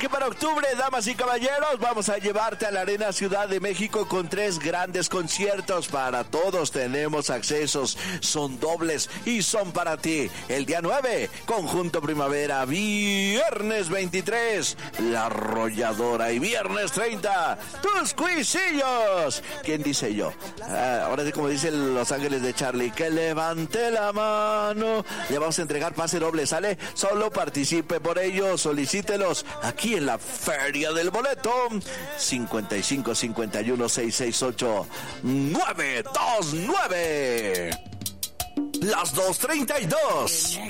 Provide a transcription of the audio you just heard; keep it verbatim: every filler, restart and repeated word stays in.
que para octubre, damas y caballeros, vamos a llevarte a la Arena Ciudad de México con tres grandes conciertos para todos. Tenemos accesos, son dobles y son para ti. El día nueve, Conjunto Primavera. Viernes veintitrés, La Arrolladora. Y viernes treinta, Tus Cuisillos. ¿Quién dice yo? Ah, ahora sí, como dicen Los Ángeles de Charlie, que levante la mano. Le vamos a entregar pase doble, ¿sale? Solo participe por ello, solicítelos aquí en la Feria del Boleto. cincuenta y cinco cincuenta y uno seiscientos sesenta y ocho nueve dos nueve. Las dos treinta y dos.